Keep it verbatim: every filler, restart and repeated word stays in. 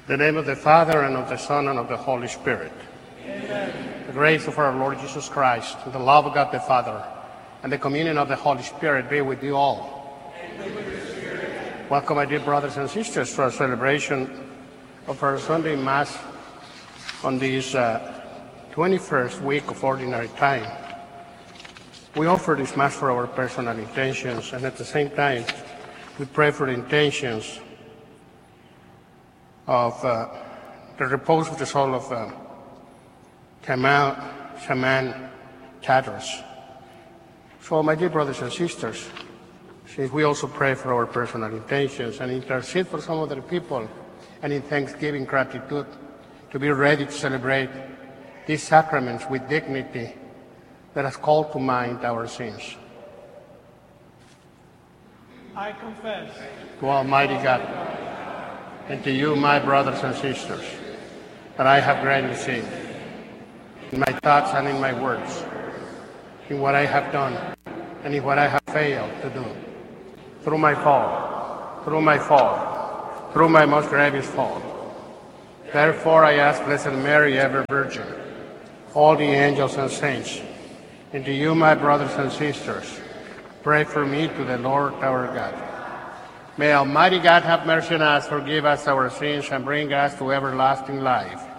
In the name of the Father, and of the Son, and of the Holy Spirit. Amen. The grace of our Lord Jesus Christ, and the love of God the Father, and the communion of the Holy Spirit be with you all. And with your spirit. Welcome, my dear brothers and sisters, to our celebration of our Sunday Mass on this uh, twenty-first week of Ordinary Time. We offer this Mass for our personal intentions, and at the same time, we pray for the intentions of uh, the repose of the soul of uh, Kamal Shaman Tadros. So, my dear brothers and sisters, since we also pray for our personal intentions and intercede for some other people, and in thanksgiving, gratitude, to be ready to celebrate these sacraments with dignity, let us call to mind our sins. I confess To Almighty God, and to you, my brothers and sisters, that I have greatly sinned in my thoughts and in my words, in what I have done and in what I have failed to do, through my fault, through my fault, through my most grievous fault. Therefore I ask Blessed Mary, ever Virgin, all the angels and saints, and to you, my brothers and sisters, pray for me to the Lord our God. May Almighty God have mercy on us, forgive us our sins, and bring us to everlasting life.